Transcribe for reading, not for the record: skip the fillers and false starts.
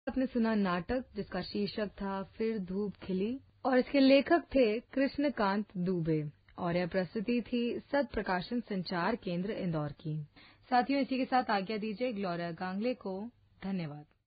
आपने सुना नाटक जिसका शीर्षक था फिर धूप खिली और इसके लेखक थे कृष्णकांत दुबे और यह प्रस्तुति थी सत प्रकाशन संचार केंद्र इंदौर की। साथियों, इसी के साथ आज्ञा दीजिए ग्लोरिया गांगले को। धन्यवाद।